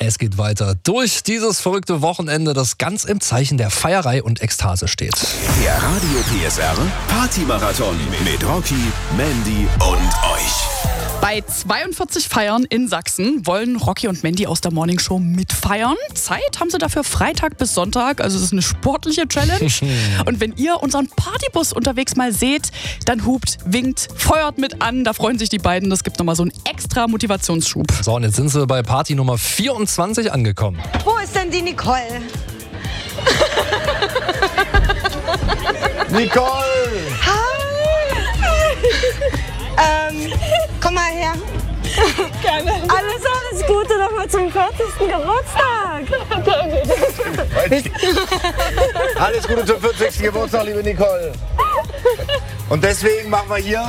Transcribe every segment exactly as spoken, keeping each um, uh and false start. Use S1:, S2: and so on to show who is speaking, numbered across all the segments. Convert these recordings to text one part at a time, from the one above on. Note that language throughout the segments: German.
S1: Es geht weiter durch dieses verrückte Wochenende, das ganz im Zeichen der Feierei und Ekstase steht.
S2: Der Radio P S R Partymarathon mit Rocky, Mandy und euch.
S3: Bei zweiundvierzig Feiern in Sachsen wollen Rocky und Mandy aus der Morningshow mitfeiern. Zeit haben sie dafür Freitag bis Sonntag, also es ist eine sportliche Challenge. Und wenn ihr unseren Partybus unterwegs mal seht, dann hupt, winkt, feuert mit an. Da freuen sich die beiden, das gibt nochmal so einen extra Motivationsschub.
S1: So, und jetzt sind sie bei Party Nummer vierundzwanzig angekommen.
S4: Wo ist denn die Nicole?
S5: Nicole!
S4: ähm, komm mal her. Gerne. Alles, alles Gute nochmal zum vierzigsten Geburtstag.
S5: Alles Gute zum vierzigsten Geburtstag, liebe Nicole. Und deswegen machen wir hier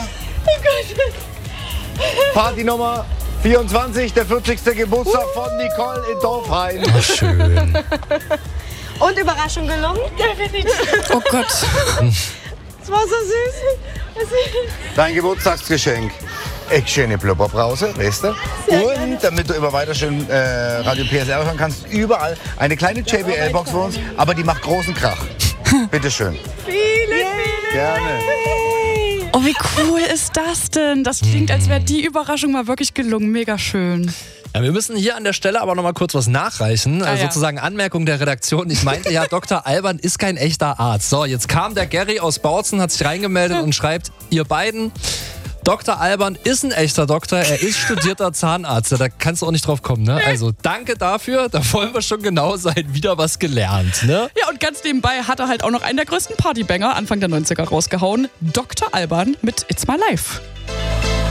S5: Party Nummer vierundzwanzig, der vierzigste Geburtstag von Nicole in Dorfheim.
S1: Ach, schön.
S4: Und Überraschung gelungen? Definitiv.
S3: Oh Gott.
S4: Das war so süß.
S5: Dein Geburtstagsgeschenk. Echt schöne Blubberbrause, weißt du? Und damit du immer weiter schön äh, Radio P S R hören kannst, überall eine kleine J B L-Box für uns, aber die macht großen Krach. Bitteschön.
S4: Viele, viele.
S5: Gerne.
S3: Oh, wie cool ist das denn? Das klingt, als wäre die Überraschung mal wirklich gelungen. Mega schön.
S1: Ja, wir müssen hier an der Stelle aber noch mal kurz was nachreichen.
S3: Ah,
S1: also
S3: ja.
S1: sozusagen Anmerkung der Redaktion. Ich meinte ja, Doktor Alban ist kein echter Arzt. So, jetzt kam der Gary aus Bautzen, hat sich reingemeldet und schreibt, ihr beiden, Doktor Alban ist ein echter Doktor, er ist studierter Zahnarzt. Ja, da kannst du auch nicht drauf kommen, ne? Also danke dafür, da wollen wir schon genau sein, wieder was gelernt, ne?
S3: Ja, und ganz nebenbei hat er halt auch noch einen der größten Partybanger Anfang der neunziger rausgehauen. Doktor Alban mit It's My Life.